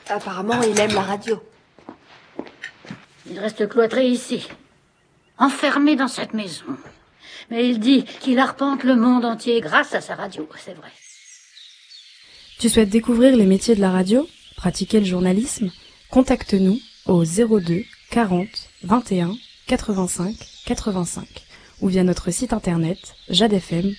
Apparemment, il aime la radio. Il reste cloîtré ici, enfermé dans cette maison. Mais il dit qu'il arpente le monde entier grâce à sa radio, c'est vrai. Tu souhaites découvrir les métiers de la radio, pratiquer le journalisme? Contacte-nous au 02 40 21 85 85 ou via notre site internet jadefm.fr.